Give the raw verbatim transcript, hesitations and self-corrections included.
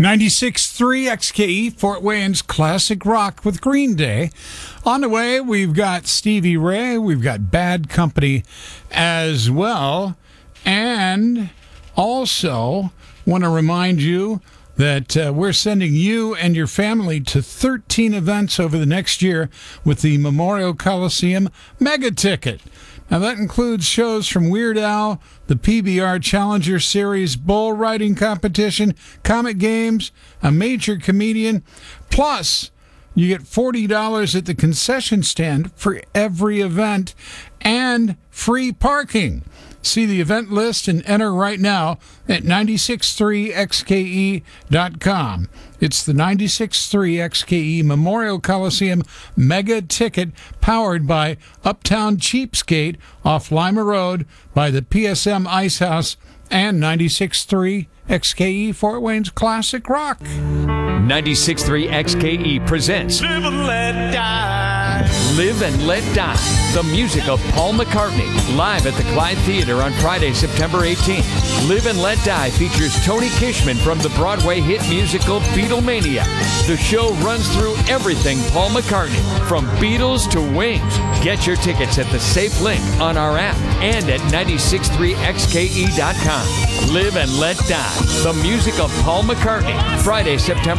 ninety-six point three X K E, Fort Wayne's classic rock with Green Day. On the way, we've got Stevie Ray. We've got Bad Company as well. And also want to remind you that uh, we're sending you and your family to thirteen events over the next year with the Memorial Coliseum Mega Ticket. Now, that includes shows from Weird Al, the P B R Challenger Series bull riding competition, Comet Games, a major comedian, plus you get forty dollars at the concession stand for every event and free parking. See the event list and enter right now at nine six three X K E dot com. It's the nine six three X K E Memorial Coliseum Mega Ticket, powered by Uptown Cheapskate off Lima Road by the P S M Ice House and nine six three X K E Fort Wayne's classic rock. ninety-six point three X K E presents Live and Let Die. Live and Let Die. The music of Paul McCartney, live at the Clyde Theater on Friday, September eighteenth. Live and Let Die features Tony Kishman from the Broadway hit musical Beatlemania. The show runs through everything Paul McCartney, from Beatles to Wings. Get your tickets at the safe link on our app and at nine six three X K E dot com. Live and Let Die. The music of Paul McCartney. Friday, September